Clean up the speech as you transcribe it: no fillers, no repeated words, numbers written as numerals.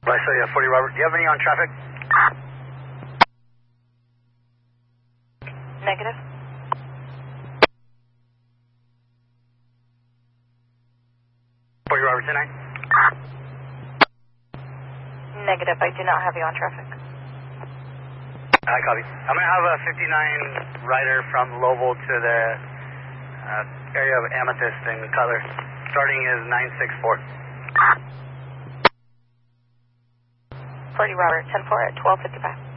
I saw you at 40 Robert. Do you have any on traffic? Negative. Robert 10-9. Negative. I do not have you on traffic. I copy. I'm going to have a 59 rider from Lowell to the area of Amethyst and Cutler. Starting is 964. 40 Robert, 10-4 at 12:55.